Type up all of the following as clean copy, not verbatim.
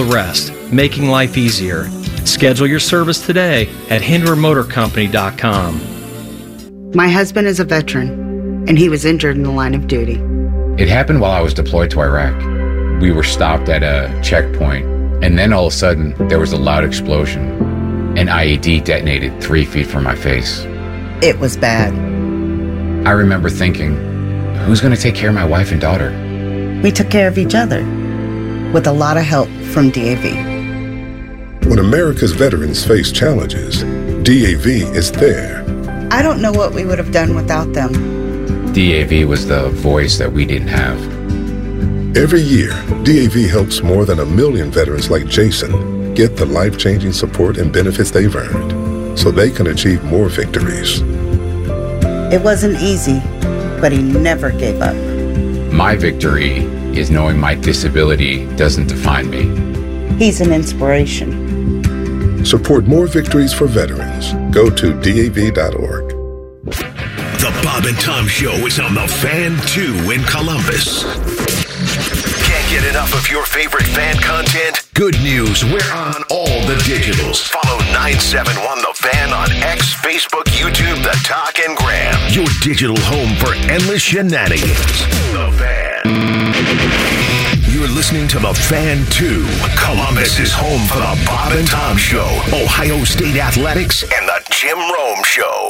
the rest, making life easier. Schedule your service today at HinderMotorCompany.com. My husband is a veteran, and he was injured in the line of duty. It happened while I was deployed to Iraq. We were stopped at a checkpoint, and then all of a sudden, there was a loud explosion. An IED detonated 3 feet from my face. It was bad. I remember thinking, who's going to take care of my wife and daughter? We took care of each other, with a lot of help from DAV. When America's veterans face challenges, DAV is there. I don't know what we would have done without them. DAV was the voice that we didn't have. Every year, DAV helps more than 1 million veterans like Jason get the life-changing support and benefits they've earned so they can achieve more victories. It wasn't easy, but he never gave up. My victory is knowing my disability doesn't define me. He's an inspiration. Support more victories for veterans. Go to DAV.org. The Bob and Tom Show is on the Fan 2 in Columbus. Can't get enough of your favorite fan content? Good news, we're on all the digitals. Follow 971 The Fan on X, Facebook, YouTube, The Talk, and Gram. Your digital home for endless shenanigans. The Fan. You're listening to The Fan 2. Columbus is home for the Bob and Tom Show, Ohio State Athletics, and the Jim Rome Show.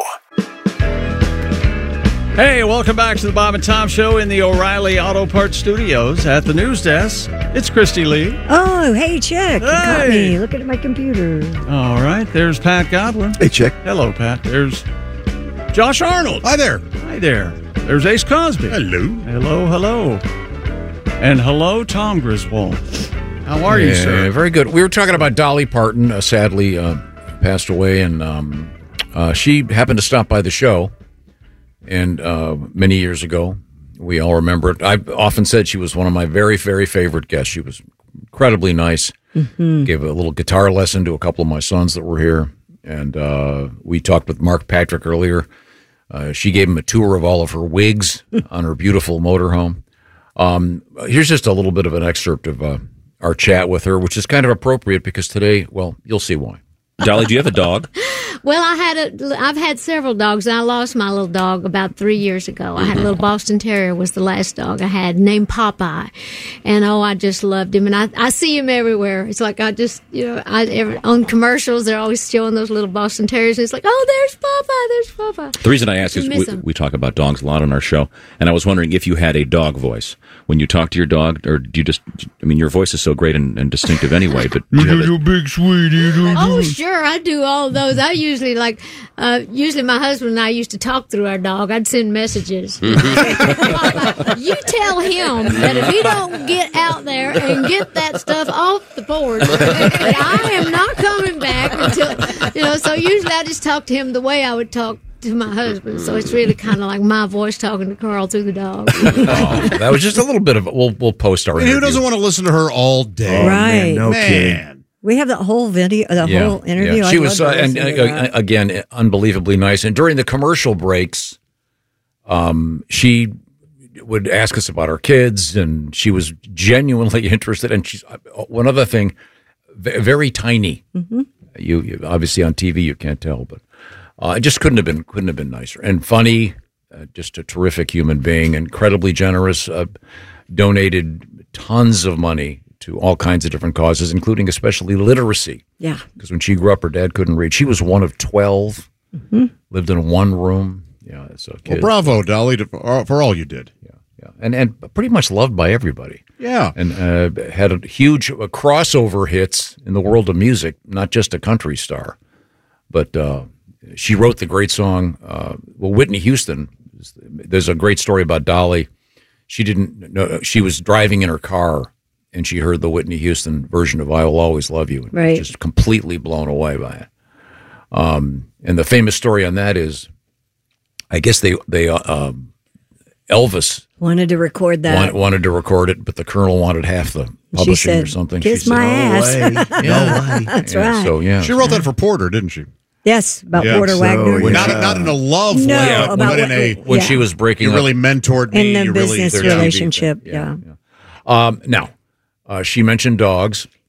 Hey, welcome back to the Bob and Tom Show in the O'Reilly Auto Parts Studios at the news desk. It's Christy Lee. Oh, hey, Chick. You caught me looking at my computer. All right, there's Pat Godwin. Hey, Chick. Hello, Pat. There's Josh Arnold. Hi there. Hi there. There's Ace Cosby. Hello. Hello, hello. And hello, Tom Griswold. How are you, sir? Very good. We were talking about Dolly Parton, sadly passed away, and she happened to stop by the show. And many years ago, we all remember it. I've often said she was one of my very, very favorite guests. She was incredibly nice. Mm-hmm. Gave a little guitar lesson to a couple of my sons that were here. And we talked with Mark Patrick earlier. She gave him a tour of all of her wigs on her beautiful motorhome. Here's just a little bit of an excerpt of our chat with her, which is kind of appropriate because today, well, you'll see why. Dolly, do you have a dog? Well, I've had several dogs. I lost my little dog about 3 years ago. I had a little Boston Terrier was the last dog I had named Popeye. And, I just loved him. And I see him everywhere. It's like I just, on commercials, they're always showing those little Boston Terriers. And it's like, there's Popeye. The reason I ask is we talk about dogs a lot on our show. And I was wondering if you had a dog voice. When you talk to your dog, or do you just, your voice is so great and distinctive anyway, but do you have a big sweetie? Oh, sure, I do all those. I usually usually my husband and I used to talk through our dog. I'd send messages. You tell him that if he don't get out there and get that stuff off the porch, that I am not coming back until, so usually I just talk to him the way I would talk to my husband, so it's really kind of like my voice talking to Carl through the dog. That was just a little bit of we'll post our interview. Who doesn't want to listen to her all day? Right. Man, kidding. We have that whole video, whole interview. Yeah. She was, again, unbelievably nice. And during the commercial breaks, she would ask us about our kids, and she was genuinely interested. And she's one other thing, very tiny. Mm-hmm. You obviously on TV you can't tell, but it just couldn't have been nicer and funny. Just a terrific human being, incredibly generous. Donated tons of money to all kinds of different causes, including especially literacy. Yeah. Because when she grew up, her dad couldn't read. She was one of 12, lived in one room. Yeah, as a kid. Well, bravo, Dolly, for all you did. Yeah. And pretty much loved by everybody. Yeah. And had a huge crossover hits in the world of music, not just a country star. But she wrote the great song, Whitney Houston. There's a great story about Dolly. She didn't know, she was driving in her car, and she heard the Whitney Houston version of "I Will Always Love You," and right. Just completely blown away by it. And the famous story on that is, I guess they Elvis wanted to record that. Wanted to record it, but the Colonel wanted half the publishing said, or something. Kiss she my said, ass. No way. No way. That's right. So she wrote that for Porter, didn't she? Yes, about Porter Wagner. Not in a love way, about but when she was breaking you up. really mentored me. In the business relationship, Now, she mentioned dogs.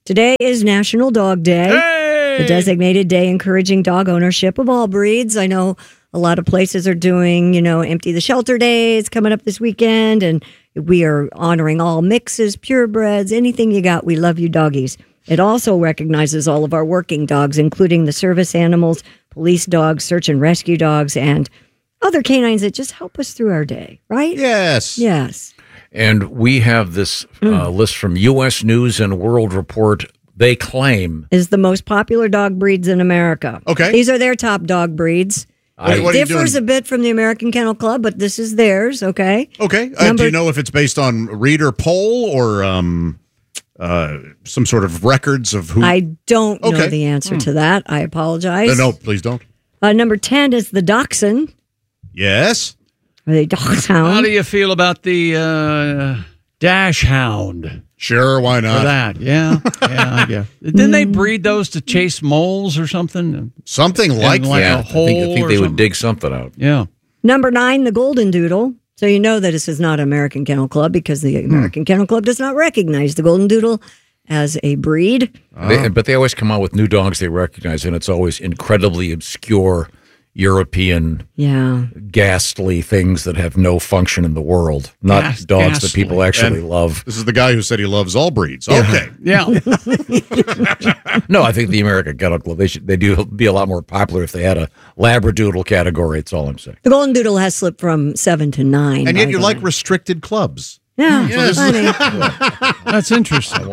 Today is National Dog Day, the designated day encouraging dog ownership of all breeds. I know a lot of places are doing, empty the shelter days coming up this weekend, and we are honoring all mixes, purebreds, anything you got. We love you, doggies. It also recognizes all of our working dogs, including the service animals, police dogs, search and rescue dogs, and other canines that just help us through our day, right? Yes. Yes. And we have this list from U.S. News and World Report. They claim is the most popular dog breeds in America. Okay. These are their top dog breeds. It differs a bit from the American Kennel Club, but this is theirs, okay? Okay. Do you know if it's based on reader poll or some sort of records of who? I don't know the answer to that. I apologize. No, please don't. Number 10 is the Dachshund. Yes. Are they Dachshund? How do you feel about the Dash Hound? Sure, why not? For that, yeah. Didn't they breed those to chase moles or something? Something like that. A hole I think they would dig something out. Yeah. Number 9, the Golden Doodle. So you know that this is not American Kennel Club because the American Kennel Club does not recognize the Golden Doodle as a breed. But they always come out with new dogs they recognize, and it's always incredibly obscure European, ghastly things that have no function in the world. Not dogs that people actually love. This is the guy who said he loves all breeds. Okay. Yeah. No, I think the American Kennel Club, they do be a lot more popular if they had a Labradoodle category. That's all I'm saying. The Golden Doodle has slipped from 7 to 9. And yet you like restricted clubs. Yeah, funny. That's interesting.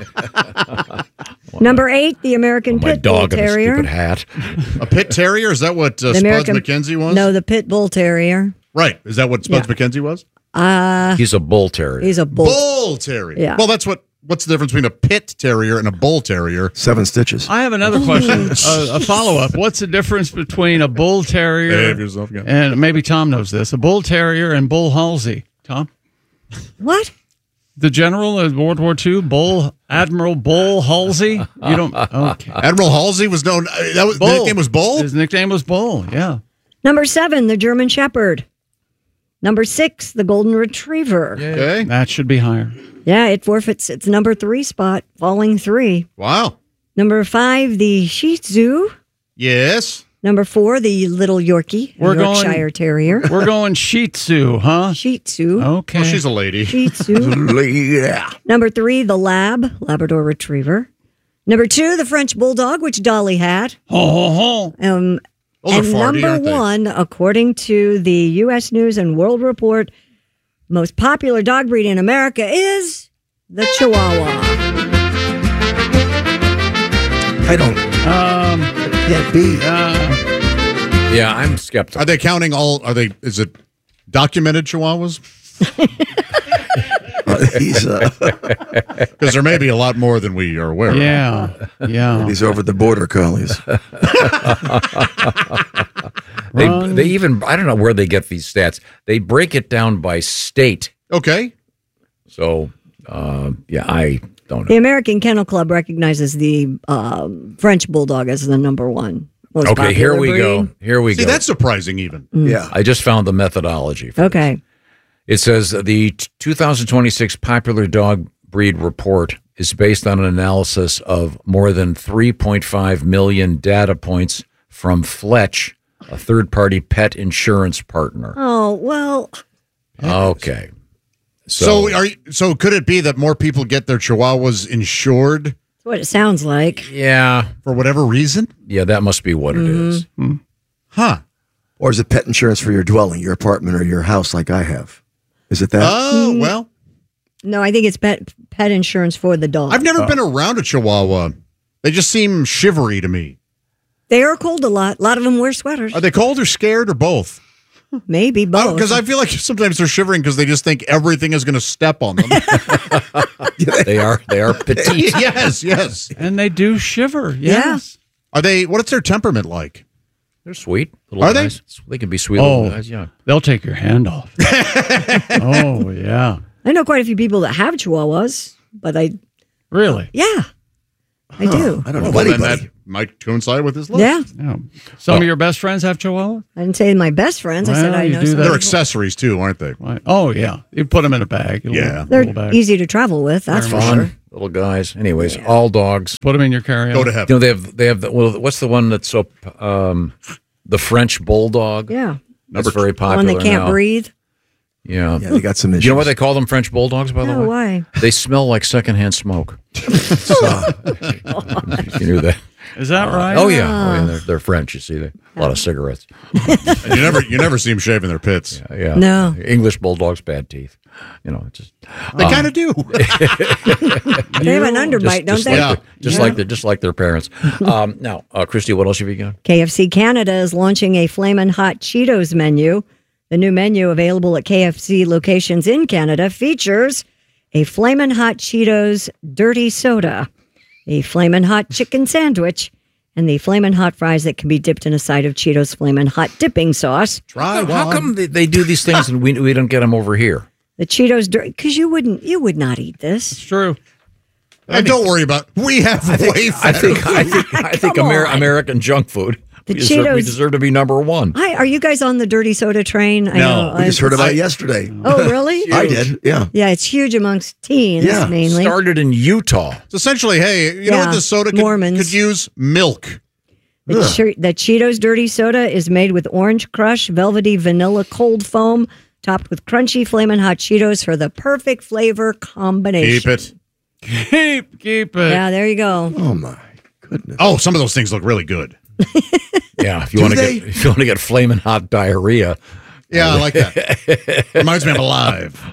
Number 8, the American Pit Bull Terrier. And a stupid hat. A Pit Terrier? Is that what Spuds McKenzie was? No, the Pit Bull Terrier. Right. Is that what Spuds McKenzie was? He's a Bull Terrier. He's a Bull Terrier. Yeah. Well, what's the difference between a Pit Terrier and a Bull Terrier? 7 stitches. I have another question, a follow-up. What's the difference between a Bull Terrier and maybe Tom knows this, a Bull Terrier and Bull Halsey? Tom? What? The general of World War II, Admiral Bull Halsey? You don't? Okay. Admiral Halsey was known. His nickname was Bull? His nickname was Bull, yeah. Number 7, the German Shepherd. Number 6, the Golden Retriever. Okay. That should be higher. Yeah, it forfeits its number 3 spot, falling 3. Wow. Number 5, the Shih Tzu. Yes. Number 4, the Little Yorkie, Yorkshire Terrier. We're going Shih Tzu, huh? Shih Tzu. Okay. Oh, she's a lady. Shih Tzu. Yeah. Number 3, the Labrador Retriever. Number 2, the French Bulldog, which Dolly had. Those and are farty, number aren't they? 1, according to the U.S. News and World Report, most popular dog breed in America is the Chihuahua. I don't. Can't be. Yeah, I'm skeptical. Are they counting all? Is it documented Chihuahuas? Because there may be a lot more than we are aware of. Yeah. These over the border collies. They even, I don't know where they get these stats. They break it down by state. Okay. So, I don't know. The American Kennel Club recognizes the French Bulldog as the number 1. Most Okay, here popular we breed. go. Here we See, go. that's surprising even. Yeah. I just found the methodology. Okay. It says the 2026 Popular Dog Breed Report is based on an analysis of more than 3.5 million data points from Fletch, a third-party pet insurance partner. Oh, well. Okay. So could it be that more people get their Chihuahuas insured? That's what it sounds like. Yeah. For whatever reason? Yeah, that must be what it is. Huh. Or is it pet insurance for your dwelling, your apartment, or your house like I have? Is it that? Oh, well. No, I think it's pet insurance for the dog. I've never been around a Chihuahua. They just seem shivery to me. They are cold a lot. A lot of them wear sweaters. Are they cold or scared or both? Maybe both. Because I feel like sometimes they're shivering because they just think everything is going to step on them. They are petite. Yes. And they do shiver. Yes. Are they? What's their temperament like? They're sweet. Little Are they? guys. They can be sweet little guys, yeah. They'll take your hand off. Oh, yeah. I know quite a few people that have Chihuahuas, but Really? Yeah, I do. I don't know Well, then anybody. that might coincide with this list. Yeah. Some of your best friends have Chihuahuas? I didn't say my best friends. I said Well, I you know do some. that. They're accessories too, aren't they? Right. Oh, yeah. You put them in a bag. Yeah. They're easy to travel with. That's for Fun. sure. little guys. Anyways, all dogs. Put them in your carry-on. Go to heaven. You know, they have the, well, what's the one that's so the French bulldog? Yeah. That's very popular. One that can't now. breath. Yeah. Yeah, they got some issues. Do you know why they call them French bulldogs, by the No, way? why? They smell like secondhand smoke. You knew that. Is that right? Oh, yeah. They're French, you see. A lot of cigarettes. And you never see them shaving their pits. Yeah. No. English bulldogs, bad teeth. You know, just They kind of do. They have an underbite, don't they? Just like their parents. Now, Christy, what else have you got? KFC Canada is launching a Flamin' Hot Cheetos menu. The new menu, available at KFC locations in Canada, features a Flamin' Hot Cheetos Dirty Soda, a Flamin' Hot Chicken Sandwich, and the Flamin' Hot Fries that can be dipped in a side of Cheetos Flamin' Hot dipping sauce. How come they do these things and we don't get them over here? The Cheetos Dirty, because you would not eat this. It's true. And don't worry about it. We have way I think American junk food. The We Cheetos deserve to be number one. Hi, are you guys on the dirty soda train? No. We just heard about it yesterday. Oh, really? I did, yeah. Yeah, it's huge amongst teens, mainly. Started in Utah. It's essentially, hey, you know what this soda could use? Milk. The Cheetos Dirty Soda is made with orange crush, velvety vanilla cold foam, topped with crunchy Flamin' Hot Cheetos for the perfect flavor combination. Keep it. Keep it. Yeah, there you go. Oh, my goodness. Oh, some of those things look really good. Yeah, if you want to get flaming hot diarrhea. Yeah, I like that. Reminds me I'm alive.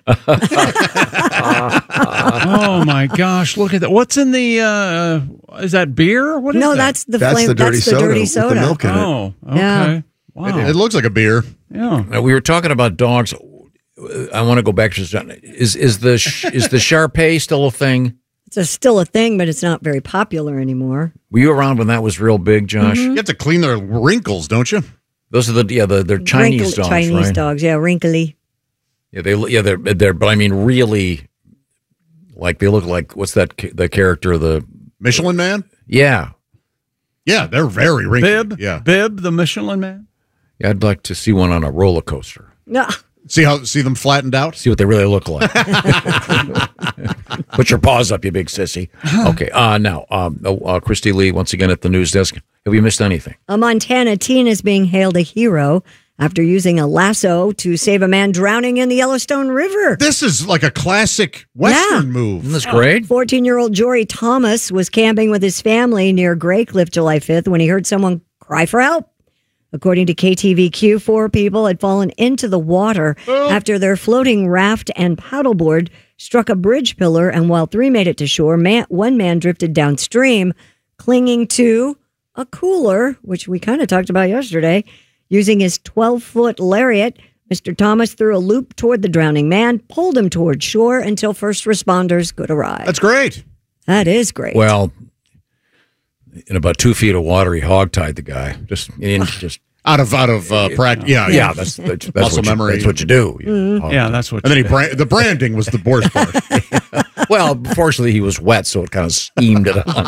Oh my gosh! Look at that. What's in the? Is that beer? What is that? That's the dirty soda. With the milk in it. Oh, okay. Yeah. Wow. It looks like a beer. Yeah. Now, we were talking about dogs. I want to go back to is the Shar-Pei still a thing? It's still a thing, but it's not very popular anymore. Were you around when that was real big, Josh? You have to clean their wrinkles, don't you? Those are they're Chinese dogs, Chinese right? dogs, yeah, wrinkly. Yeah, they're but I mean really, like they look like what's that the character the Michelin Man? Yeah, they're very wrinkled. Bib, the Michelin Man. Yeah, I'd like to see one on a roller coaster. No. See them flattened out? See what they really look like. Put your paws up, you big sissy. Okay, now, Christy Lee, once again at the news desk. Have we missed anything? A Montana teen is being hailed a hero after using a lasso to save a man drowning in the Yellowstone River. This is like a classic Western move. Isn't this great? 14-year-old Jory Thomas was camping with his family near Grey Cliff July 5th when he heard someone cry for help. According to KTVQ, 4 people had fallen into the water after their floating raft and paddleboard struck a bridge pillar, and while 3 made it to shore, one man drifted downstream, clinging to a cooler, which we kind of talked about yesterday. Using his 12-foot lariat, Mr. Thomas threw a loop toward the drowning man, pulled him toward shore until first responders could arrive. That's great. That is great. Well, in about 2 feet of water, he hogtied the guy. Just out of practice. Yeah. That's muscle memory. That's what you do. Yeah, that's what. And then the branding was the worst part. Well, fortunately, he was wet, so it kind of steamed it on.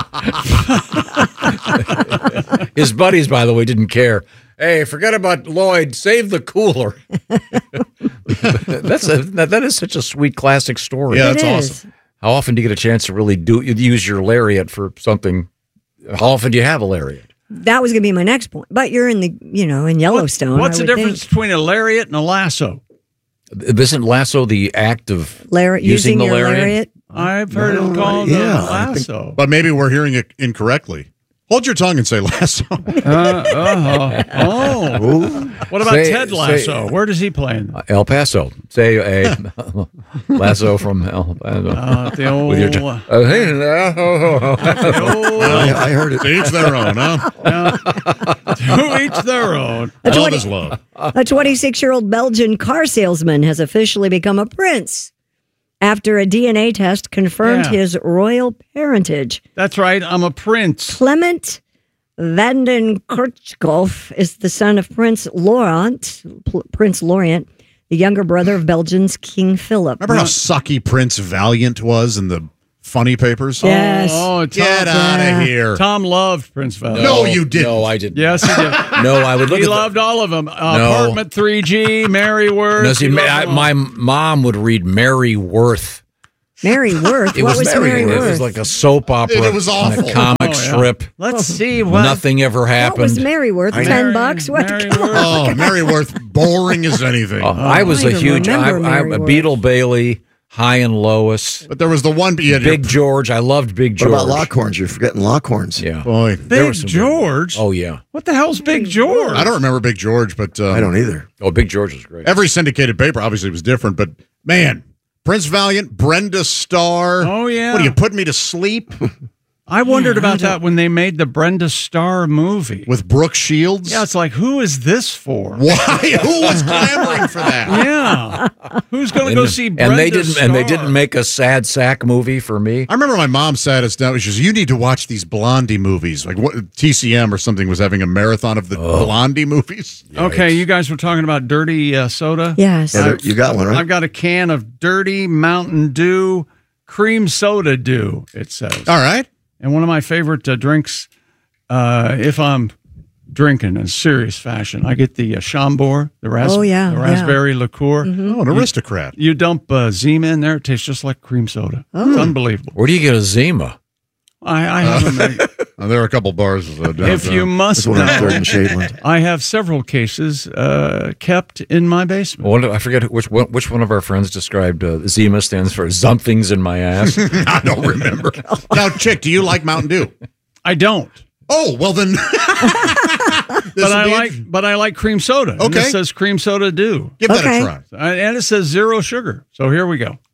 His buddies, by the way, didn't care. Hey, forget about Lloyd. Save the cooler. That is such a sweet classic story. Yeah, that's awesome. How often do you get a chance to really use your lariat for something? How often do you have a lariat? That was going to be my next point. But you're in in Yellowstone. What's the difference between a lariat and a lasso? Isn't lasso the act of using the lariat? I've heard it called a lasso. But maybe we're hearing it incorrectly. Hold your tongue and say lasso. What about Ted Lasso? Where does he play in? El Paso. Say a lasso from El Paso. The old... With your I heard it. To each their own, huh? To each their own. Love is love. A 26-year-old Belgian car salesman has officially become a prince after a DNA test confirmed his royal parentage. That's right. I'm a prince. Clement Vandenkerkhoff is the son of Prince Laurent, the younger brother of Belgium's King Philip. Remember how sucky Prince Valiant was in the funny papers? Yes. Get out of here. Tom loved Prince Valiant. No, you didn't. No, I didn't. Yes, he did. No, I would look He at loved all of them. Apartment 3G, Mary Worth. No, see, my mom would read Mary Worth Mary Worth. It What was was Mary It Worth? was like a soap opera. It was awful. And a comic strip. Let's see what. Nothing ever happened. What was Mary Worth? $10? What? Mary Come on. Oh, Mary Worth, boring as anything. I was I a don't huge. remember Mary I'm Worth. Beetle Bailey, High and Lois, But there was the one. Big George. I loved Big What George. about Lockhorns? You're forgetting Lockhorns. Yeah. Boy, Big George? Oh yeah. What the hell's Big George? I don't remember Big George, but I don't either. Oh, Big George was great. every syndicated paper obviously was different. But man, Prince Valiant, Brenda Starr. Oh, yeah. What, are you putting me to sleep? I wondered about that when they made the Brenda Starr movie. With Brooke Shields? Yeah, it's like, who is this for? Why? Who was clamoring for that? Yeah. Who's going to go see Brenda and they didn't Starr? and they didn't make a sad sack movie for me. I remember my mom sat us down. She says, "You need to watch these Blondie movies." Like what, TCM or something was having a marathon of the Blondie movies. Okay, you guys were talking about dirty soda? Yes. Yeah, you got one, right? I've got a can of dirty Mountain Dew cream soda dew, it says. All right. And one of my favorite drinks, if I'm drinking in serious fashion, I get the Chambord, the raspberry liqueur. Oh, an aristocrat. You dump Zima in there, it tastes just like cream soda. It's unbelievable. Where do you get a Zima? I haven't. There are a couple bars. If you must There's one on Third know, and Shadeland. I have several cases kept in my basement. Well, I forget which one of our friends described Zima stands for something's in my ass. I don't remember. Now, Chick, do you like Mountain Dew? I don't. Oh, well then. But I like cream soda. And Okay. this says cream soda dew. Give that Okay. a try. And it says 0 sugar. So here we go.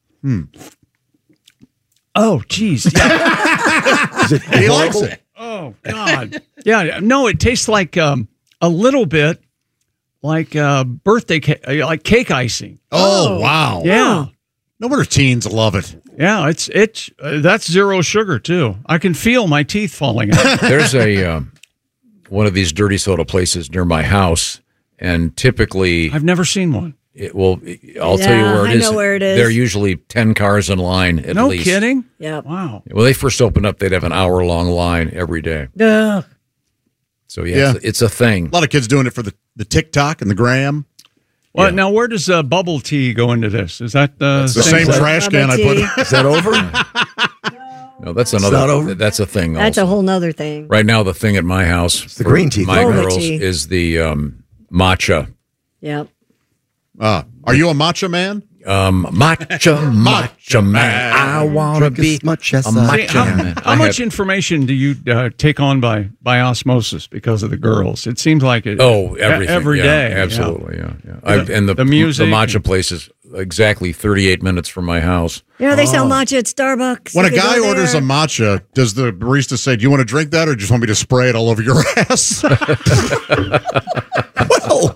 Oh, geez. Yeah. He likes it. Oh, God. Yeah. No, it tastes like a little bit like birthday cake, like cake icing. Oh, wow. Yeah. No wonder teens love it. Yeah. It's that's 0 sugar, too. I can feel my teeth falling out. There's a one of these dirty soda places near my house, and typically I've never seen one. I'll tell you where it I is. know where it is. There are usually 10 cars in line at No least. kidding? Yeah. Wow. When they first opened up, they'd have an hour-long line every day. Ugh. So, yeah. It's a thing. A lot of kids doing it for the TikTok and the gram. Well, now where does bubble tea go into this? Is that the same trash can I put? Is that over? No, that's another. not over. That's a thing. That's also. a whole nother thing. Right now, the thing at my house, the green tea. my Boba girls, tea. is the matcha. Yep. Are you a matcha man? Matcha man. I want to Drink be as much as a I matcha can. man. How much information do you take on by osmosis because of the girls? It seems like it. Everything. every Yeah, day. Absolutely, yeah. And the music. The matcha place is exactly 38 minutes from my house. You know, they sell matcha at Starbucks. When You a can guy go orders a there. matcha, does the barista say, "Do you want to drink that, or just want me to spray it all over your ass?" Well,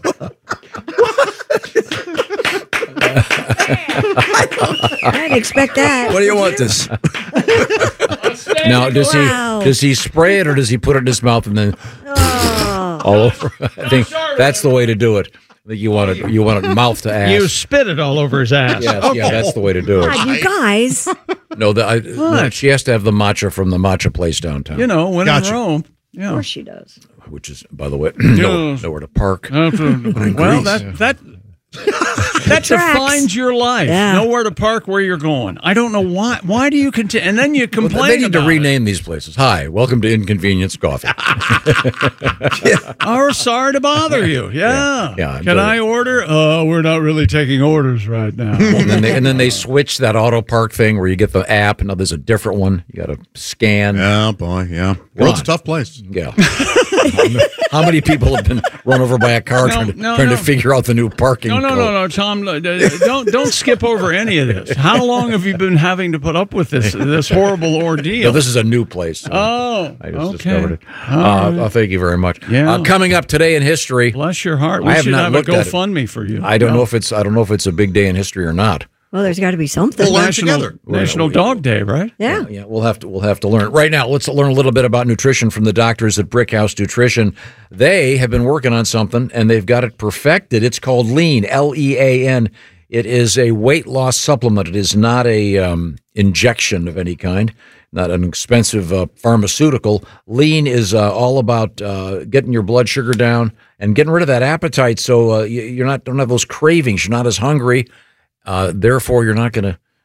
I didn't expect that. what do you want this? Now, Wow. does he spray it or does he put it in his mouth and then all over? I think that's the way to do it. I think you want it mouth to ass. You spit it all over his ass. Yes, yeah, that's the way to do it. God, you guys. No, she has to have the matcha from the matcha place downtown. You know, when Gotcha. in Rome. Of Yeah. course she does. Which is, by the way, Yes. nowhere to park. Well, that Tracks. defines your life. Yeah. Nowhere to park where you're going. I don't know why. Why do you continue? And then you complain. They need to about rename these places. Hi, welcome to Inconvenience Coffee. it. Oh, sorry to bother you. Yeah. Yeah, Can but- I order? We're not really taking orders right now. and then they switch that auto park thing where you get the app. Now there's a different one. You got to scan. Yeah, boy, yeah. World's a tough place. Yeah. How many people have been run over by a car trying to figure out the new parking? No, Tom. Don't skip over any of this. How long have you been having to put up with this horrible ordeal? No, this is a new place. Oh, I just okay. discovered it. All right. Thank you very much. Yeah. Coming up today in history. Bless your heart. I We have should not have a looked at it. GoFundMe for you. I don't know if it's a big day in history or not. Well, there's got to be something. We'll learn together. National Dog Day, right? Yeah. Yeah, we'll have to learn. Right now, let's learn a little bit about nutrition from the doctors at Brickhouse Nutrition. They have been working on something and they've got it perfected. It's called Lean, Lean. It is a weight loss supplement. It is not a injection of any kind, not an expensive pharmaceutical. Lean is all about getting your blood sugar down and getting rid of that appetite, so you don't have those cravings. You're not as hungry. Therefore, you're not going to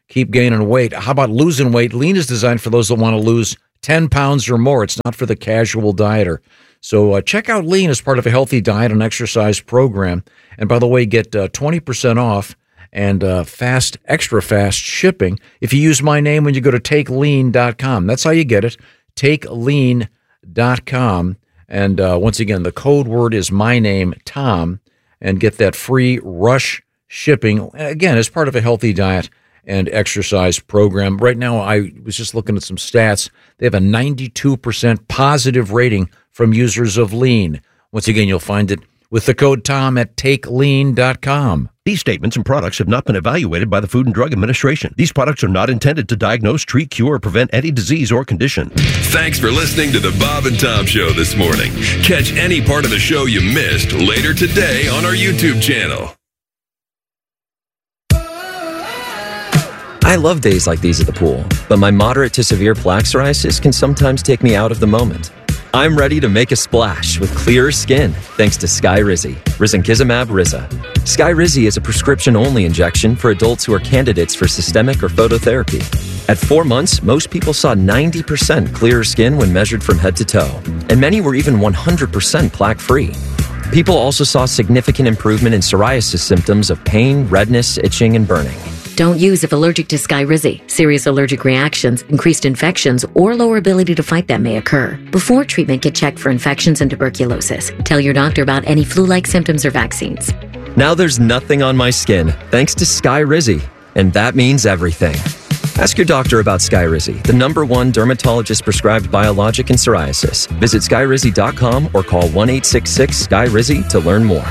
keep gaining weight. How about losing weight? Lean is designed for those that want to lose 10 pounds or more. It's not for the casual dieter. So check out Lean as part of a healthy diet and exercise program. And by the way, get 20% off and extra fast shipping if you use my name when you go to TakeLean.com. That's how you get it, TakeLean.com. And once again, the code word is my name, Tom, and get that free rush shipping, again, as part of a healthy diet and exercise program. Right now, I was just looking at some stats. They have a 92% positive rating from users of Lean. Once again, you'll find it with the code TOM at TakeLean.com. These statements and products have not been evaluated by the Food and Drug Administration. These products are not intended to diagnose, treat, cure, or prevent any disease or condition. Thanks for listening to the Bob and Tom Show this morning. Catch any part of the show you missed later today on our YouTube channel. I love days like these at the pool, but my moderate to severe plaque psoriasis can sometimes take me out of the moment. I'm ready to make a splash with clearer skin thanks to Skyrizi, Risankizumab Riza. Skyrizi is a prescription-only injection for adults who are candidates for systemic or phototherapy. At 4 months, most people saw 90% clearer skin when measured from head to toe, and many were even 100% plaque-free. People also saw significant improvement in psoriasis symptoms of pain, redness, itching, and burning. Don't use if allergic to Skyrizi. Serious allergic reactions, increased infections, or lower ability to fight them may occur. Before treatment, get checked for infections and tuberculosis. Tell your doctor about any flu-like symptoms or vaccines. Now there's nothing on my skin thanks to Skyrizi, and that means everything. Ask your doctor about Skyrizi, the #1 dermatologist-prescribed biologic in psoriasis. Visit Skyrizi.com or call 1-866-SKYRIZI to learn more.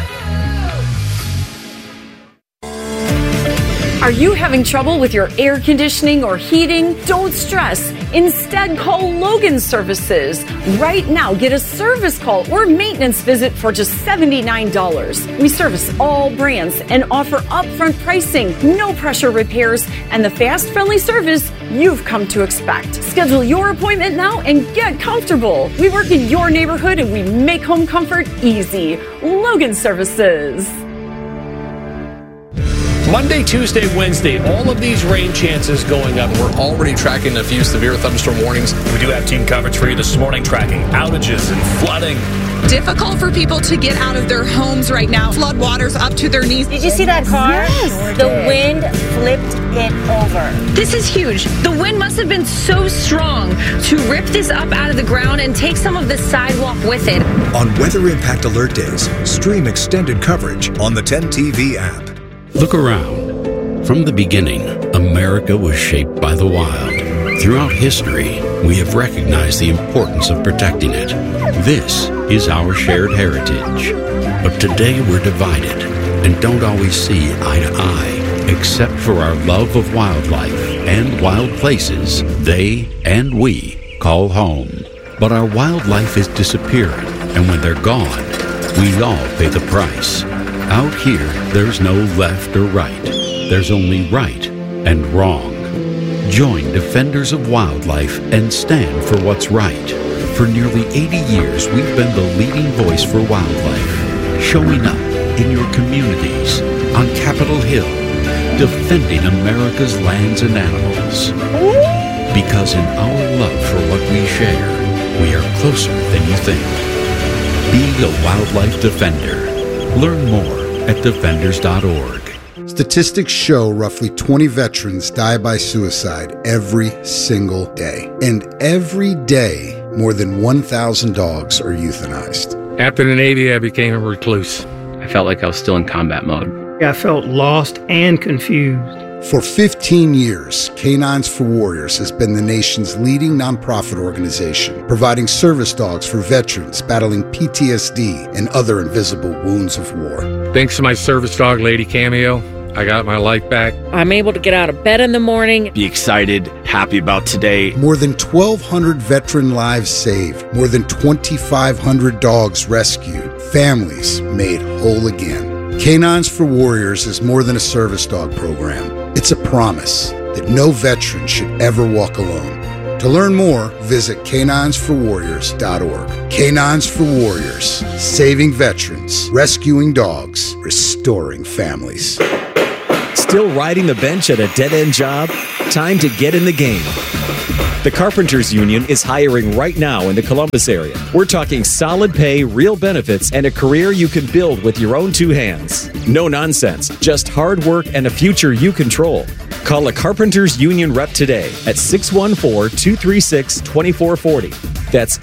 Are you having trouble with your air conditioning or heating? Don't stress. Instead, call Logan Services. Right now, get a service call or maintenance visit for just $79. We service all brands and offer upfront pricing, no pressure repairs, and the fast, friendly service you've come to expect. Schedule your appointment now and get comfortable. We work in your neighborhood and we make home comfort easy. Logan Services. Monday, Tuesday, Wednesday, all of these rain chances going up. We're already tracking a few severe thunderstorm warnings. We do have team coverage for you this morning, tracking outages and flooding. Difficult for people to get out of their homes right now. Flood waters up to their knees. Did you see that car? Yes. The wind flipped it over. This is huge. The wind must have been so strong to rip this up out of the ground and take some of the sidewalk with it. On Weather Impact Alert Days, stream extended coverage on the 10 TV app. Look around. From the beginning, America was shaped by the wild. Throughout history, we have recognized the importance of protecting it. This is our shared heritage. But today we're divided and don't always see eye to eye. Except for our love of wildlife and wild places they and we call home. But our wildlife is disappearing, and when they're gone, we all pay the price. Out here, there's no left or right. There's only right and wrong. Join Defenders of Wildlife and stand for what's right. For nearly 80 years, we've been the leading voice for wildlife, showing up in your communities, on Capitol Hill, defending America's lands and animals. Because in our love for what we share, we are closer than you think. Be a wildlife defender. Learn more at defenders.org. Statistics show roughly 20 veterans die by suicide every single day. And every day, more than 1,000 dogs are euthanized. After the Navy, I became a recluse. I felt like I was still in combat mode. I felt lost and confused. For 15 years, Canines for Warriors has been the nation's leading nonprofit organization, providing service dogs for veterans battling PTSD and other invisible wounds of war. Thanks to my service dog, Lady Cameo, I got my life back. I'm able to get out of bed in the morning. Be excited, happy about today. More than 1,200 veteran lives saved. More than 2,500 dogs rescued. Families made whole again. Canines for Warriors is more than a service dog program. It's a promise that no veteran should ever walk alone. To learn more, visit caninesforwarriors.org. Canines for Warriors, saving veterans, rescuing dogs, restoring families. Still riding the bench at a dead-end job? Time to get in the game. The Carpenters Union is hiring right now in the Columbus area. We're talking solid pay, real benefits, and a career you can build with your own two hands. No nonsense, just hard work and a future you control. Call a Carpenters Union rep today at 614-236-2440. That's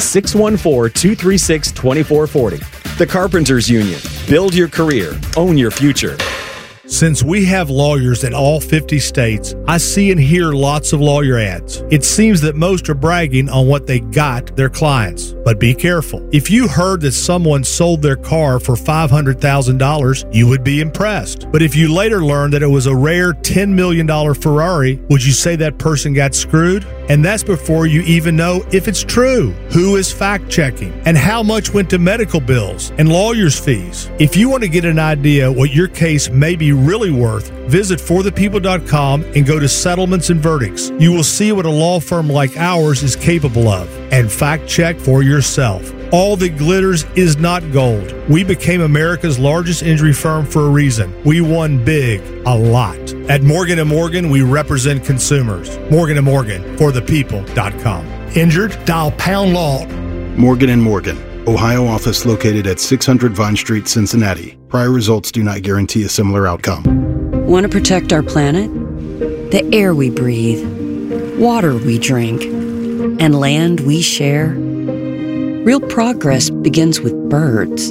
614-236-2440. The Carpenters Union. Build your career. Own your future. Since we have lawyers in all 50 states, I see and hear lots of lawyer ads. It seems that most are bragging on what they got their clients. But be careful. If you heard that someone sold their car for $500,000, you would be impressed. But if you later learned that it was a rare $10 million Ferrari, would you say that person got screwed? And that's before you even know if it's true. Who is fact-checking? And how much went to medical bills and lawyers' fees? If you want to get an idea what your case may be really worth, visit forthepeople.com and go to Settlements and Verdicts. You will see what a law firm like ours is capable of. And fact-check for yourself. All that glitters is not gold. We became America's largest injury firm for a reason. We won big, a lot. At Morgan & Morgan, we represent consumers. Morgan & Morgan, forthepeople.com. Injured? Dial pound law. Morgan & Morgan, Ohio office located at 600 Vine Street, Cincinnati. Prior results do not guarantee a similar outcome. Want to protect our planet? The air we breathe, water we drink, and land we share? Real progress begins with birds.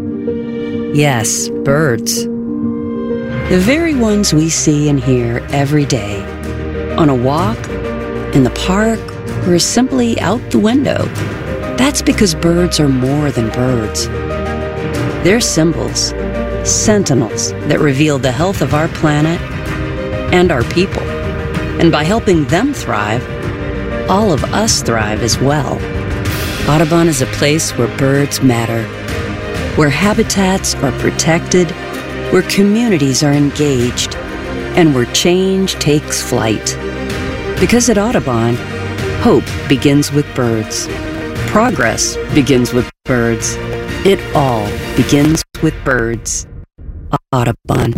Yes, birds. The very ones we see and hear every day. On a walk, in the park, or simply out the window. That's because birds are more than birds. They're symbols, sentinels that reveal the health of our planet and our people. And by helping them thrive, all of us thrive as well. Audubon is a place where birds matter, where habitats are protected, where communities are engaged, and where change takes flight. Because at Audubon, hope begins with birds. Progress begins with birds. It all begins with birds. Audubon.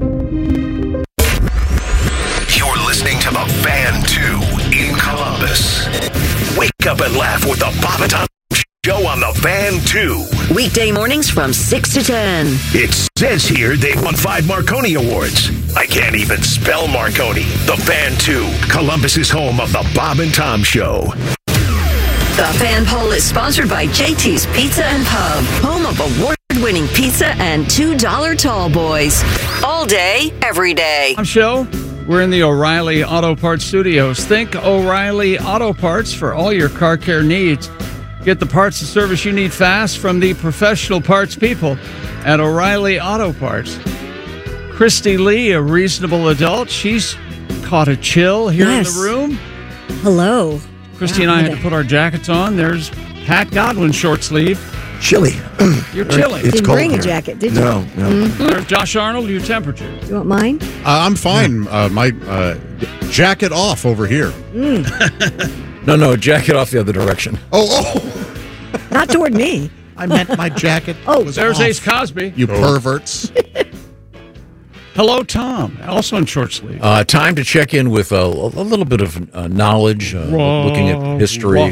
You're listening to the Fan 2 in Columbus. Wake up and laugh with the Bob and Tom Show on the Fan 2. Weekday mornings from 6 to 10. It says here they won 5 Marconi Awards. I can't even spell Marconi. The Fan 2, Columbus's home of the Bob and Tom Show. The Fan Poll is sponsored by JT's Pizza and Pub, home of award-winning pizza and $2 tall boys. All day, every day. Show. We're in the O'Reilly Auto Parts Studios. Think O'Reilly Auto Parts for all your car care needs. Get the parts and service you need fast from the professional parts people at O'Reilly Auto Parts. Christy Lee, a reasonable adult, she's caught a chill here in the room. Hello. Christy and I had to put our jackets on. There's Pat Godwin short sleeve. Chilly. You're chilly. Didn't bring a jacket, did you? No. There's Josh Arnold, your temperature. You want mine? I'm fine. My jacket off over here. No, jacket off the other direction. Oh. Not toward me. I meant my jacket. There's off. Ace Cosby. You perverts. Hello, Tom. Also in short sleeve. Time to check in with a little bit of knowledge, looking at history.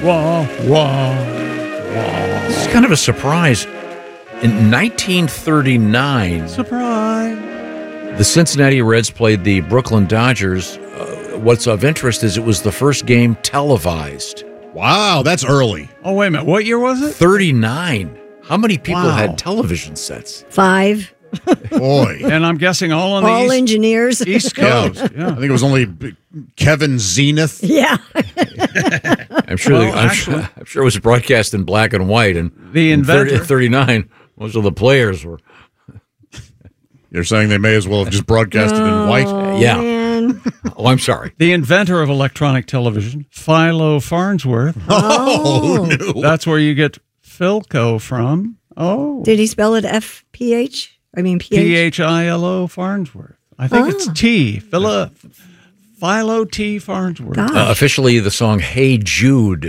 It's kind of a surprise. In 1939, surprise, the Cincinnati Reds played the Brooklyn Dodgers. What's of interest is it was the first game televised. Wow, that's early. Oh, wait a minute. What year was it? 39. How many people had television sets? 5. Boy. And I'm guessing all on all the engineers. East Coast. Yeah. I think it was only Kevin Zenith. Yeah. I'm sure it was broadcast in black and white. And the inventor. 39, most of the players were. You're saying they may as well have just broadcasted in white? Yeah. Man. Oh, I'm sorry. The inventor of electronic television, Philo Farnsworth. Oh, no. That's where you get Philco from. Oh. Did he spell it F-P-H? I mean, P-H-I-L-O Farnsworth. I think it's T. Philo T. Farnsworth. Officially, the song Hey Jude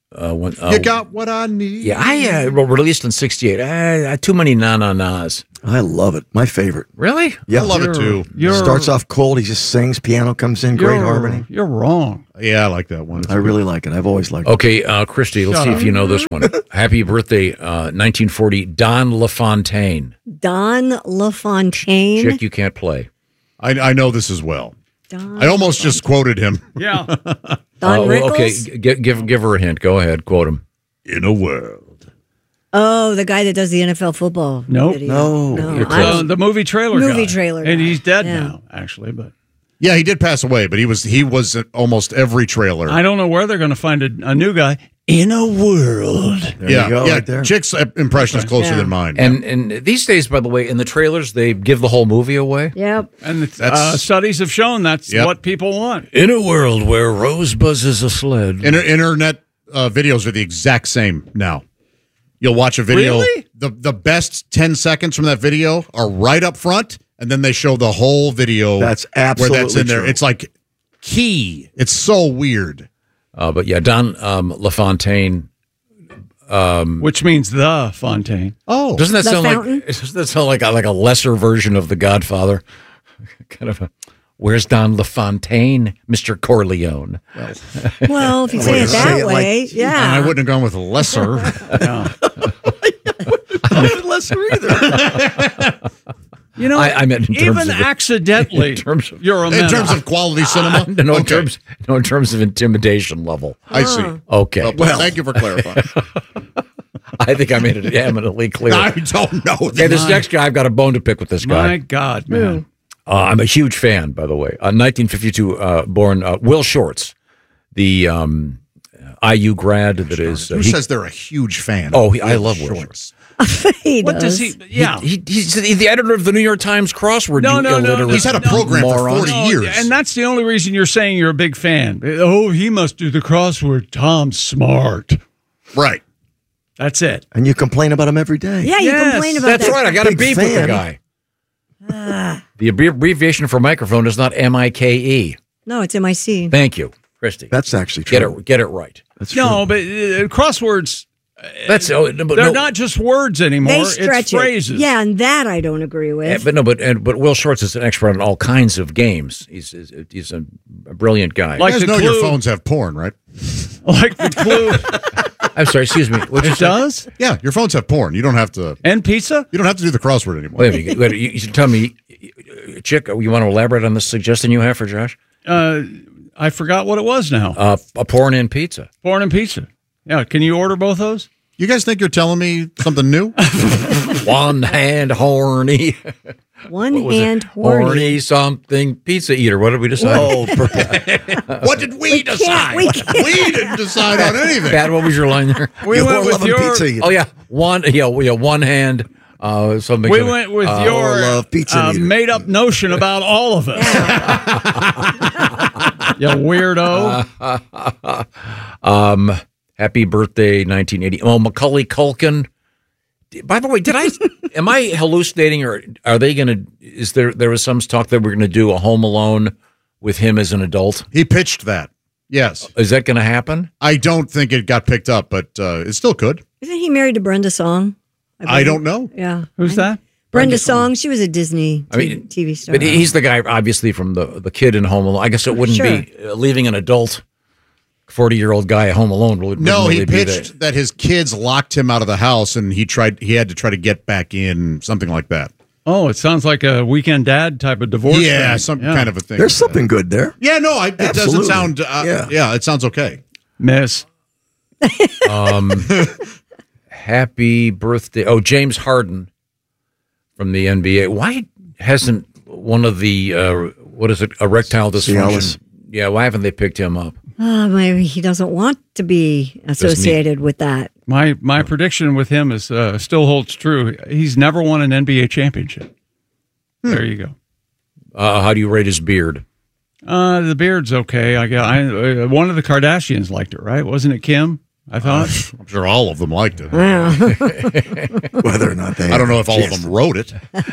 You got what I need. Yeah, I released in '68. Too many na-na-nas. I love it. My favorite. Really? Yeah, I love it too. Starts off cold. He just sings. Piano comes in. Great harmony. You're wrong. Yeah, I like that one. I really like it. I've always liked it. Okay, Christy, let's see if you know this one. Happy birthday, 1940, Don LaFontaine. Don LaFontaine. Chick, you can't play. I know this as well. Don I almost just quoted him. Yeah. Don Rickles? Okay, give her a hint. Go ahead, quote him. In a world. Oh, the guy that does the NFL football. Nope. Video. No. The movie trailer Movie guy. trailer And guy. he's dead Yeah. now, actually. But Yeah, he did pass away, but he was at almost every trailer. I don't know where they're going to find a new guy. In a world. There you go, right there. Chick's impression is closer than mine. And these days, by the way, in the trailers, they give the whole movie away. Yep. And studies have shown that's what people want. In a world where Rosebud is a sled. Internet videos are the exact same now. You'll watch a video. Really? The best 10 seconds from that video are right up front, and then they show the whole video. That's absolutely where that's in there. true. It's like key. It's so weird. But yeah, Don LaFontaine. Which means the Fontaine. Oh. Doesn't that The sound fountain? doesn't that sound like a lesser version of The Godfather? Kind of a, where's Don LaFontaine, Mr. Corleone? Well, if you say it that way, And yeah. I wouldn't have gone with lesser. Lesser either. You know, I meant in terms even of accidentally, in terms of, you're a In menace. terms of quality cinema? no, Okay. in terms of intimidation level. I see. Okay. Well, thank you for clarifying. I think I made it eminently clear. I don't know. Okay, this next guy, I've got a bone to pick with this guy. My God, man. I'm a huge fan, by the way. 1952 born Will Shorts, the IU grad that is. Who says they're a huge fan? Oh, I love Will Shorts. He What does he? Yeah. He's the editor of the New York Times crossword. No, you no, no, illiterate He's had a program for moron. 40 years. And that's the only reason you're saying you're a big fan. Oh, he must do the crossword. Tom's smart. Right. That's it. And you complain about him every day. Yeah, you Yes, complain about That's that. right. I got a Big beef with the fan. guy. The abbreviation for microphone is not MIKE. No, it's MIC. Thank you, Christy. That's actually true. Get it right. That's true. No, but crosswords, That's but they're no, not just words anymore. They stretch It's phrases. it. Yeah, and that I don't agree with. but Will Shorts is an expert on all kinds of games. He's a brilliant guy. You guys know your phones have porn, right? Like the Clue. I'm sorry, excuse me. What It does? Yeah, your phones have porn. You don't have to. And pizza? You don't have to do the crossword anymore. Wait a minute. You tell me, Chick, you want to elaborate on this suggestion you have for Josh? I forgot what it was now. A porn and pizza. Porn and pizza. Yeah, can you order both those? You guys think you're telling me something new? One hand horny. One What was hand it? horny. Something pizza eater. What did we decide? Oh, What did we decide? we can't. We didn't decide on anything. Pat, what was your line there? We went with your. pizza eater. Oh yeah, one hand. Something. We went with your love pizza eater. made-up notion about all of it. You weirdo. Happy birthday, 1980. Oh, Macaulay Culkin. By the way, am I hallucinating, or are they going to? There was some talk that we're going to do a Home Alone with him as an adult. He pitched that. Yes. Is that going to happen? I don't think it got picked up, but it still could. Isn't he married to Brenda Song? I don't know. Yeah. Who's that? Brenda Song. She was a Disney TV star. But he's the guy, obviously, from the kid in Home Alone. I guess it wouldn't be leaving an adult 40-year-old guy at Home Alone. No, he pitched that his kids locked him out of the house, and he had to try to get back in, something like that. Oh, it sounds like a Weekend Dad type of divorce. Yeah, thing. some kind of a thing. There's something good there. Yeah, no, it doesn't Absolutely. sound. Yeah, it sounds okay. Miss. Happy birthday. Oh, James Harden from the NBA. Why hasn't one of the, erectile dysfunction? Cialis. Yeah, why haven't they picked him up? Maybe he doesn't want to be associated with that. My prediction with him is still holds true. He's never won an NBA championship. There you go. How do you rate his beard? The beard's okay. One of the Kardashians liked it, right? Wasn't it Kim? I thought. I'm sure all of them liked it. Whether or not they. I don't know if all of them wrote it.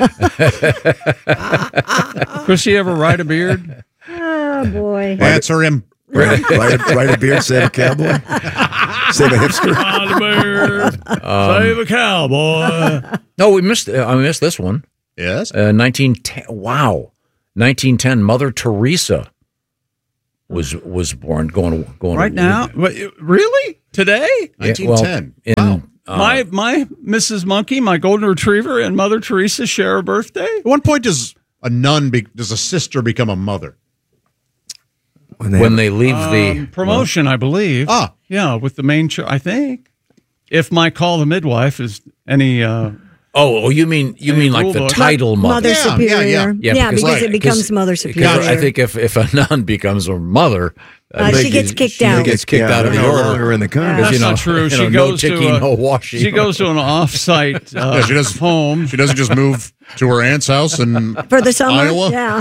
Chrissy ever ride a beard? Oh boy. Answer him. Ride a beard, say a cowboy. Save a hipster. Save a cowboy. No, I missed this one. Yes. 1910. Wow. 1910. Mother Teresa was born. Going right now. Really? Today? 1910. Wow. My Mrs. Monkey, my golden retriever, and Mother Teresa share a birthday. At one point, does a sister become a mother? When they leave the promotion, I believe. Yeah, with the main I think. If my call the midwife is any. You mean like the title mother? Mother Superior. Yeah, because it becomes Mother Superior. I think if a nun becomes a mother, she gets kicked out. She gets kicked out of the order. Longer in the country. That's not true. She goes to an off-site home. She doesn't just move to her aunt's house in for the summer. Iowa. Yeah.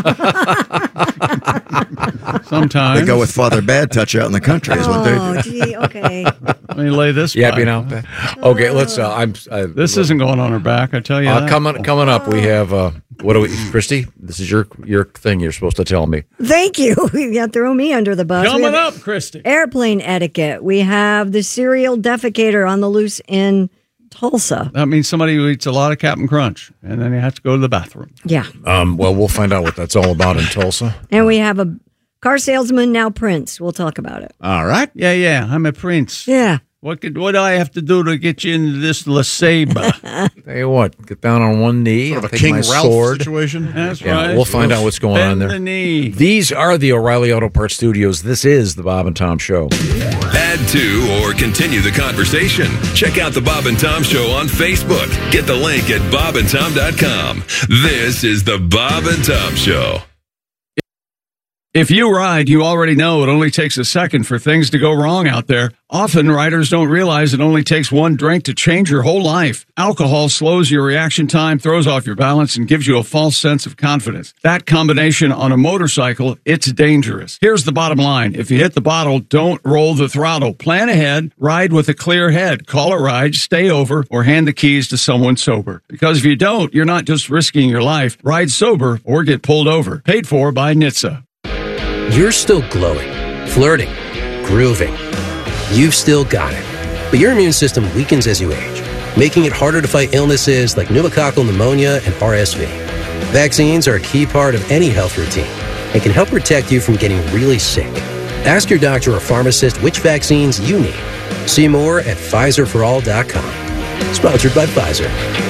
Sometimes they go with Father Bad Touch out in the country. Is what they do. Oh, gee. Okay. Let me lay this. Yeah, okay. Let's. This isn't going on her back. I tell you. Coming up, we have. What do we, Christy? This is your thing. You're supposed to tell me. Thank you. You throw me under the bus. Coming up, Christy. Airplane etiquette. We have the serial defecator on the loose in Tulsa. That means somebody who eats a lot of Captain Crunch, and then you have to go to the bathroom. Yeah. Well, we'll find out what that's all about in Tulsa. And we have a car salesman, now Prince. We'll talk about it. All right. Yeah. I'm a prince. Yeah. What do I have to do to get you into this LeSabre? Tell you what, get down on one knee. Sort of a take King my Ralph sword. situation. That's right. We'll find out what's going on there. The knee. These are the O'Reilly Auto Parts Studios. This is the Bob and Tom Show. Add to or continue the conversation. Check out the Bob and Tom Show on Facebook. Get the link at bobandtom.com. This is the Bob and Tom Show. If you ride, you already know it only takes a second for things to go wrong out there. Often, riders don't realize it only takes one drink to change your whole life. Alcohol slows your reaction time, throws off your balance, and gives you a false sense of confidence. That combination on a motorcycle, it's dangerous. Here's the bottom line. If you hit the bottle, don't roll the throttle. Plan ahead, ride with a clear head. Call a ride, stay over, or hand the keys to someone sober. Because if you don't, you're not just risking your life. Ride sober or get pulled over. Paid for by NHTSA. You're still glowing, flirting, grooving. You've still got it. But your immune system weakens as you age, making it harder to fight illnesses like pneumococcal pneumonia and RSV. Vaccines are a key part of any health routine and can help protect you from getting really sick. Ask your doctor or pharmacist which vaccines you need. See more at PfizerForAll.com. Sponsored by Pfizer.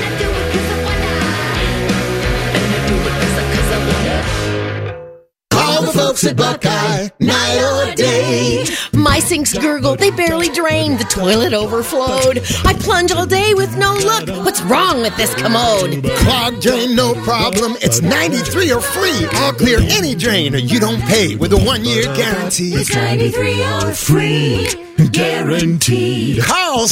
Folks at Buckeye, night or day. My sinks gurgle, they barely drain. The toilet overflowed. I plunge all day with no luck. What's wrong with this commode? Clogged drain, no problem. It's 93 or free. I'll clear any drain or you don't pay with a 1-year guarantee. It's 93 or free. Guaranteed. Call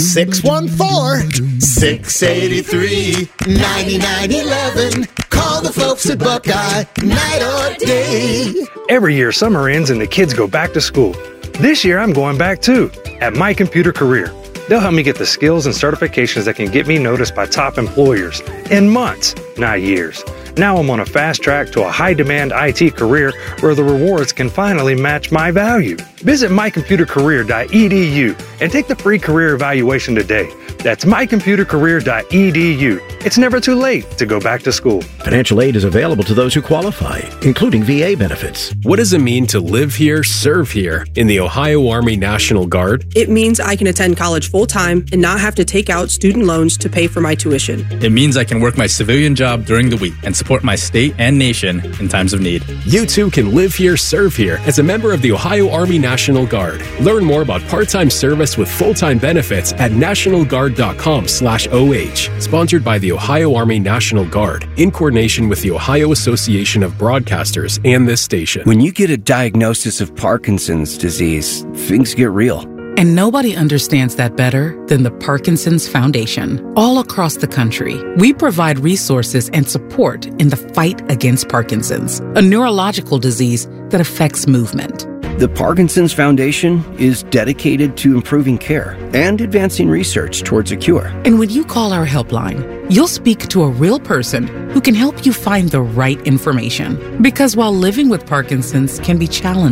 614-683-9911. Call the folks at Buckeye, night or day. Every year, summer ends and the kids go back to school. This year, I'm going back too, at My Computer Career. They'll help me get the skills and certifications that can get me noticed by top employers in months, not years. Now I'm on a fast track to a high-demand IT career where the rewards can finally match my value. Visit mycomputercareer.edu and take the free career evaluation today. That's mycomputercareer.edu. It's never too late to go back to school. Financial aid is available to those who qualify, including VA benefits. What does it mean to live here, serve here in the Ohio Army National Guard? It means I can attend college full-time and not have to take out student loans to pay for my tuition. It means I can work my civilian job during the week and support my state and nation in times of need. You too can live here, serve here as a member of the Ohio Army National Guard. Learn more about part-time service with full-time benefits at nationalguard.com/OH. Sponsored by the Ohio Army National Guard in coordination with the Ohio Association of Broadcasters and this station. When you get a diagnosis of Parkinson's disease, things get real. And nobody understands that better than the Parkinson's Foundation. All across the country, we provide resources and support in the fight against Parkinson's, a neurological disease that affects movement. The Parkinson's Foundation is dedicated to improving care and advancing research towards a cure. And when you call our helpline, you'll speak to a real person who can help you find the right information. Because while living with Parkinson's can be challenging,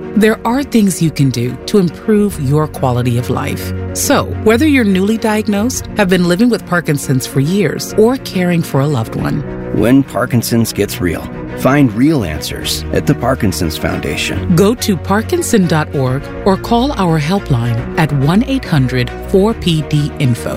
There are things you can do to improve your quality of life. So, whether you're newly diagnosed, have been living with Parkinson's for years, or caring for a loved one, When Parkinson's gets real, find real answers at the Parkinson's Foundation. go to parkinson.org or call our helpline at 1-800-4PD-INFO.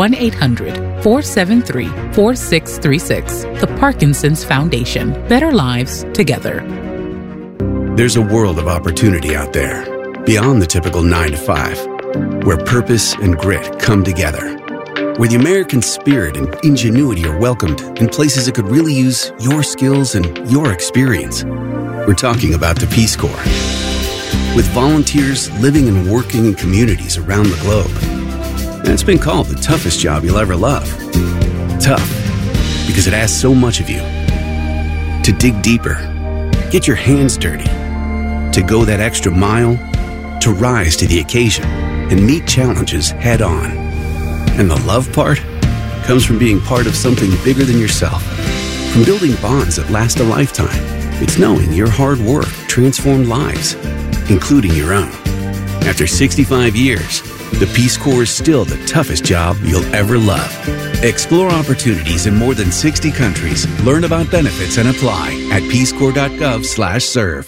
1-800-473-4636. The Parkinson's Foundation. Better lives together. There's a world of opportunity out there, beyond the typical 9 to 5, where purpose and grit come together, where the American spirit and ingenuity are welcomed in places that could really use your skills and your experience. We're talking about the Peace Corps. With volunteers living and working in communities around the globe. And it's been called the toughest job you'll ever love. Tough, because it asks so much of you. To dig deeper, get your hands dirty, to go that extra mile, to rise to the occasion and meet challenges head on. And the love part comes from being part of something bigger than yourself, from building bonds that last a lifetime. It's knowing your hard work transformed lives, including your own. After 65 years, the Peace Corps is still the toughest job you'll ever love. Explore opportunities in more than 60 countries. Learn about benefits and apply at peacecorps.gov/serve.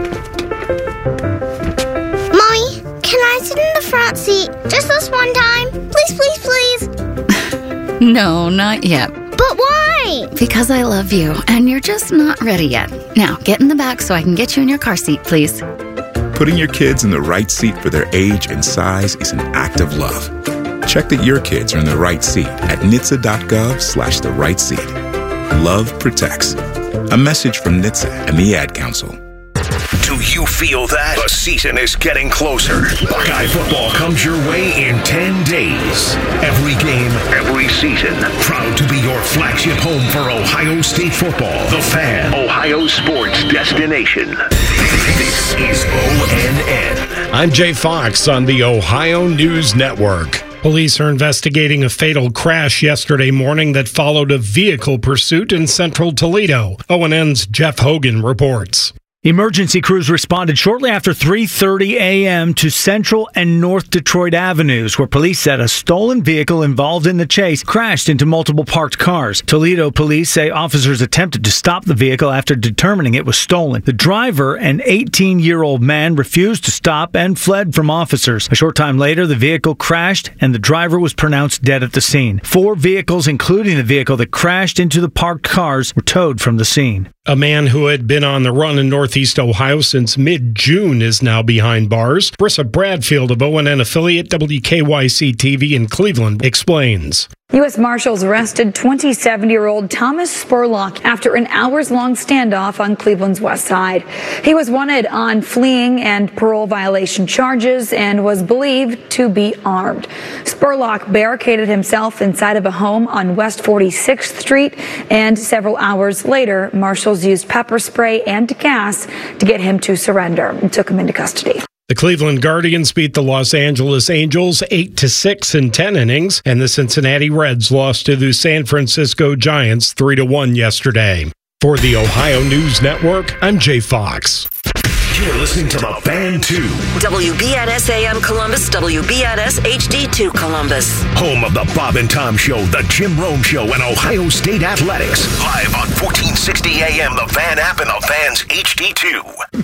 Mommy, can I sit in the front seat just this one time? Please, please, please. No, not yet. But why? Because I love you, and you're just not ready yet. Now, get in the back so I can get you in your car seat, please. Putting your kids in the right seat for their age and size is an act of love. Check that your kids are in the right seat at NHTSA.gov/the right seat. Love protects. A message from NHTSA and the Ad Council. Do you feel that? The season is getting closer. Buckeye football comes your way in 10 days. Every game, every season. Proud to be your flagship home for Ohio State football. The Fan, Ohio sports destination. This is ONN. I'm Jay Fox on the Ohio News Network. Police are investigating a fatal crash yesterday morning that followed a vehicle pursuit in central Toledo. ONN's Jeff Hogan reports. Emergency crews responded shortly after 3:30 a.m. to Central and North Detroit Avenues, where police said a stolen vehicle involved in the chase crashed into multiple parked cars. Toledo police say officers attempted to stop the vehicle after determining it was stolen. The driver, an 18-year-old man, refused to stop and fled from officers. A short time later, the vehicle crashed and the driver was pronounced dead at the scene. 4 vehicles, including the vehicle that crashed into the parked cars, were towed from the scene. A man who had been on the run in Northeast Ohio since mid-June is now behind bars. Brissa Bradfield of ONN affiliate WKYC-TV in Cleveland explains. U.S. Marshals arrested 27-year-old Thomas Spurlock after an hours-long standoff on Cleveland's west side. He was wanted on fleeing and parole violation charges and was believed to be armed. Spurlock barricaded himself inside of a home on West 46th Street, and several hours later, marshals used pepper spray and gas to get him to surrender and took him into custody. The Cleveland Guardians beat the Los Angeles Angels 8-6 in 10 innings, and the Cincinnati Reds lost to the San Francisco Giants 3-1 yesterday. For the Ohio News Network, I'm Jay Fox. You're listening to The Fan 2. WBNS AM Columbus, WBNS HD2 Columbus. Home of the Bob and Tom Show, the Jim Rome Show, and Ohio State Athletics. Live on 1460 AM, the Fan app, and the Fan's HD2.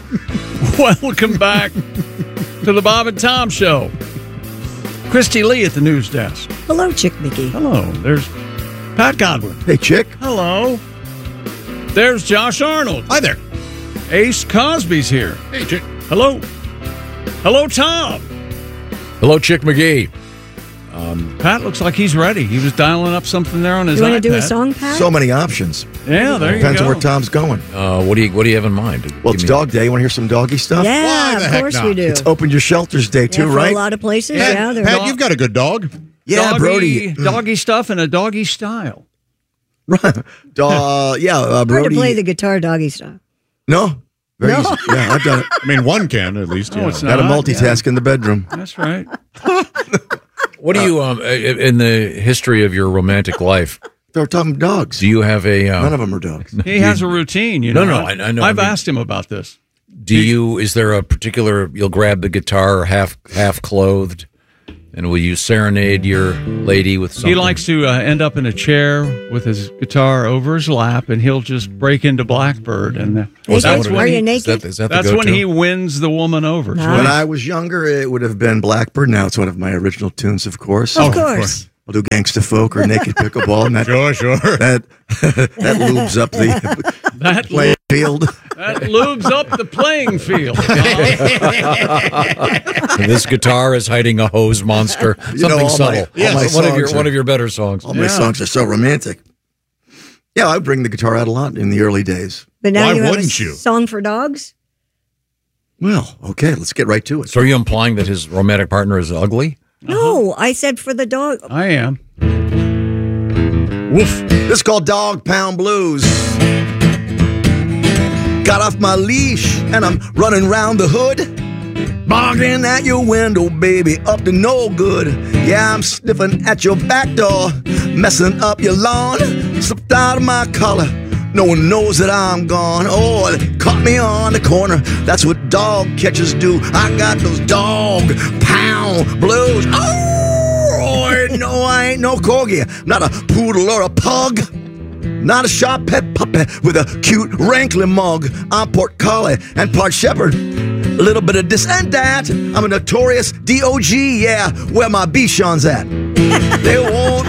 Welcome back to the Bob and Tom Show. Christy Lee at the news desk. Hello, Chick McGee. Hello. There's Pat Godwin. Hey, Chick. Hello. There's Josh Arnold. Hi there. Ace Cosby's here. Hey, Chick. Hello. Hello, Tom. Hello, Chick McGee. Pat looks like he's ready. He was dialing up something there on his iPad. You want to do a song, Pat? So many options. Yeah, there you go. Depends on where Tom's going. What do you have in mind? Well, it's Dog Day. You want to hear some doggy stuff? Yeah, of course we do. It's Open Your Shelters Day, too, for right? a lot of places, Pat, yeah. Pat, you've got a good dog. Yeah, Brody. Doggy stuff in a doggy style. Brody. Hard to play the guitar doggy style. No. Very easy. Yeah, I've done it. I mean, one can at least. No, Yeah. it's Got to not. multitask in the bedroom. That's right. What do you, in the history of your romantic life, They're talking dogs. do you have a... None of them are dogs. He has a routine, you know. No, I know. I've asked him about this. Is there a particular, you'll grab the guitar half clothed, and will you serenade your lady with something? He likes to end up in a chair with his guitar over his lap, and he'll just break into Blackbird. And are you naked? That's when he wins the woman over. Nice. When I was younger, it would have been Blackbird. Now it's one of my original tunes, of course. Of course. I'll do Gangsta Folk or Naked Pickleball. And that, sure. That lubes up the playing field. That lubes up the playing field. And this guitar is hiding a hose monster. Something subtle. One of your better songs. All my songs are so romantic. Yeah, I bring the guitar out a lot in the early days. But now you have a song for dogs? Well, okay, let's get right to it. So are you implying that his romantic partner is ugly? No, I said for the dog. I am. Woof. This is called Dog Pound Blues. Got off my leash and I'm running round the hood. Barking at your window, baby, up to no good. Yeah, I'm sniffing at your back door, messing up your lawn. Slipped out of my collar. No one knows that I'm gone. Oh, they caught me on the corner. That's what dog catchers do. I got those dog pound blues. Oh, no, I ain't no corgi. Not a poodle or a pug. Not a sharp pet puppy with a cute rankling mug. I'm Port Collie and part shepherd. A little bit of this and that. I'm a notorious DOG, yeah, where my Bichon's at. They won't